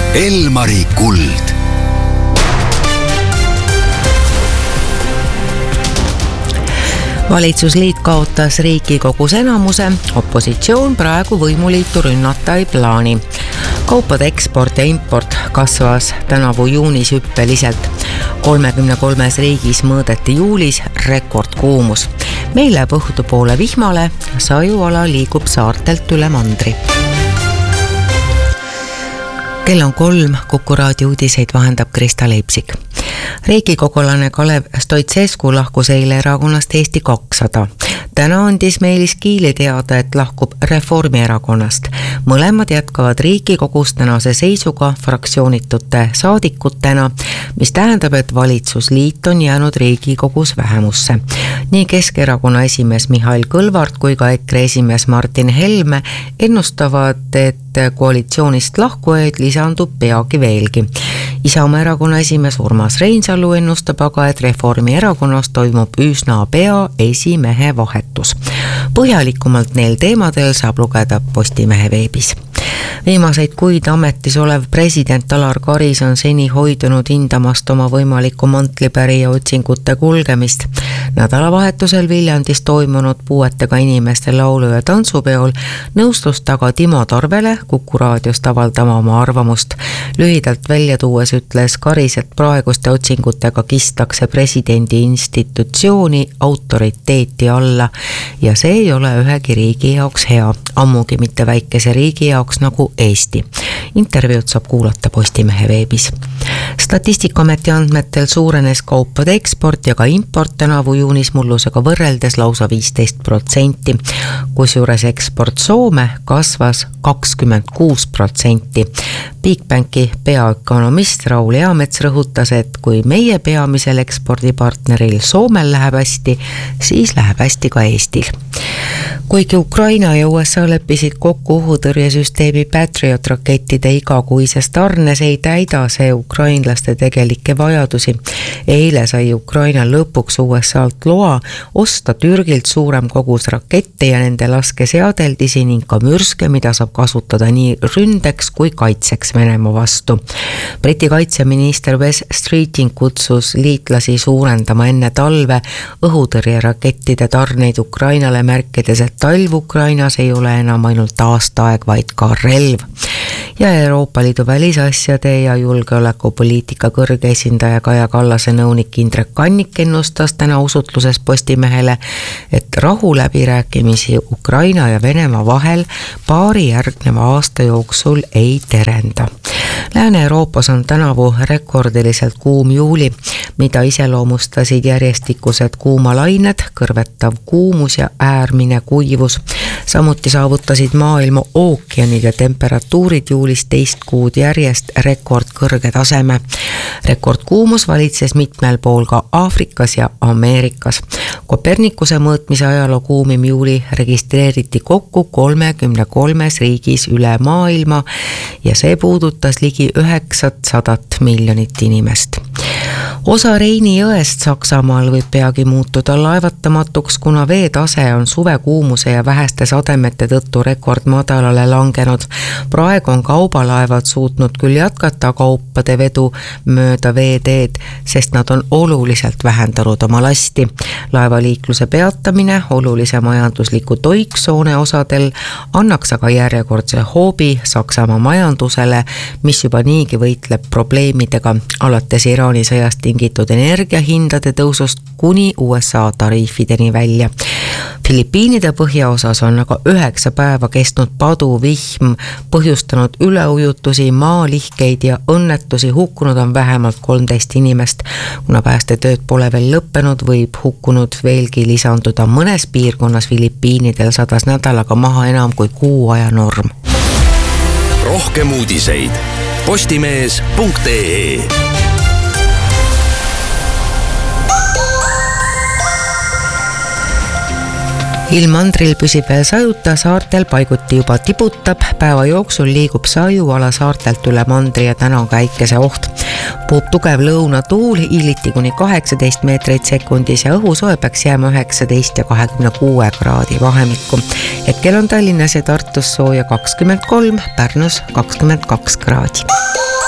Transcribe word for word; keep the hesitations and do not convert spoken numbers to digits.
Elmari kuld. Valitsusliit kaotas Riigikogus enamuse, opositsioon praegu võimuliitu rünnata ei plaani. Kaupade eksport ja import kasvas tänavu juunis hüppeliselt. kolmekümne kolmes riigis mõõdeti juulis rekordkuumus. Meil läheb õhtu poole vihmale, sajuala liigub saartelt üle mandri. Kell on kolm, Kuku raadio uudiseid vahendab Krista Leipsik. Riigikogulane Kalev Stoicescu lahkus eile erakonnast Eesti kakssada. Täna andis Meelis Kiili teada, et lahkub Reformierakonnast. Mõlemad jätkavad Riigikogus tänase seisuga fraktsioonitute saadikutena, mis tähendab, et valitsusliit on jäänud Riigikogus vähemusse. Nii Keskerakonna esimees Mihhail Kõlvart kui ka EKRE esimees Martin Helme ennustavad, et koalitsioonist lahkujaid lisandub peagi veelgi. Isamaa erakonna esimees Urmas Reinsalu ennustab aga, et Reformierakonnas toimub üsna pea esimehe vahetus. Põhjalikumalt neil teemadel saab lugeda Postimehe veebis. Viimaseid kuid ametis olev president Alar Karis on seni hoidunud hindamast oma võimaliku mantlipärija otsingute kulgemist. Nädalavahetusel Viljandis toimunud puuetega inimeste laulu- ja tantsupeol nõustus taga Timo Tarvele Kuku raadiost avaldama oma arvamust. Lühidalt välja tuues ütles Karis, et praeguste otsingutega kistakse presidendi institutsiooni autoriteeti alla ja see ei ole ühegi riigi jaoks hea, ammugi mitte väikese riigi jaoks nagu Eesti. Intervjuud saab kuulata Postimehe veebis. Statistikaameti andmetel suurenes kaupade eksport ja ka import tänavu juunis mullusega võrreldes lausa viisteist protsenti, kusjuures eksport Soome kasvas kakskümmend kuus protsenti. Bigbanki peaökonomist Raul Eamets rõhutas, et kui meie peamisel ekspordipartneril Soomel läheb hästi, siis läheb hästi ka Eestil. Kuigi Ukraina ja U S A leppisid kokku õhutõrjesüsteemi Patriot rakettide igakuises tarnes, ei täida see ukrainlaste tegelikke vajadusi. Eile sai Ukraina lõpuks U S A-lt loa osta Türgilt suurem kogus rakette ja nende laskeseadeldisi ning ka mürske, mida saab kasutada nii ründeks kui kaitseks Venemaa vastu. Briti kaitseminister Wes Streeting kutsus liitlasi suurendama enne talve õhutõrjerakettide tarneid Ukrainale, märkides, et talv Ukrainas ei ole enam ainult aastaaeg, vaid ka relv. Ja Euroopa Liidu välisasjade ja julgeolekupoliitika kõrge esindaja Kaja Kallase nõunik Indrek Kannik ennustas täna usutluses Postimehele, et rahu läbirääkimisi Ukraina ja Venemaa vahel paari järgneva aasta jooksul ei terenda. Lääne-Euroopas on tänavu rekordiliselt kuum juuli, mida iseloomustasid järjestikused kuumalained, kõrvetav kuumus ja äärmine kuivus. Samuti saavutasid maailma ookeanid ja temperatuurid juulis teist kuud järjest rekordkõrge taseme. Rekordkuumus valitses mitmel pool ka Aafrikas ja Ameerikas. Kopernikuse mõõtmise ajaloo kuumim juuli registreeriti kokku kolmekümne kolmes riigis üle maailma ja see puudutas ligi üheksasadat miljonit inimest. Osa Reini jõest Saksamaal võib peagi muutuda laevatamatuks, kuna veetase on suvekuumuse ja väheste sademete tõttu rekordmadalale langenud. Praegu on kaubalaevad suutnud küll jätkata kaupade vedu mööda veeteed, sest nad on oluliselt vähendanud oma lasti. Laevaliikluse peatamine olulise majandusliku toiksoone osadel annaks aga järjekordse hoobi Saksamaa majandusele, mis juba niigi võitleb probleemidega alates Iraani sõjast tingitud energiahindade tõusust kuni U S A tariifideni välja. Filipiinide põhjaosas on aga üheksa päeva kestnud paduvihm, põhjustanud üleujutusi, maalihkeid ja õnnetusi. Hukkunud on vähemalt kolmteist inimest. Kuna päästetööd pole veel lõppenud, võib hukkunud veelgi lisanduda. Mõnes piirkonnas Filipiinidel sadas nädalaga maha enam kui kuu aja norm. Rohkem uudiseid postimees punkt ee. Ilmandril püsib veel sajuta, saartel paiguti juba tibutab, päeva jooksul liigub sajuala saartelt üle mandri ja täna on päikese oht. Puhub tugev lõunatuul, hiiliti kuni kaheksateist meetreid sekundis ja õhusoe peaks jääma üheksateist ja kahekümne kuue kraadi vahemikku. Hetkel on Tallinnas ja Tartus sooja kakskümmend kolm, Pärnus kakskümmend kaks kraadi.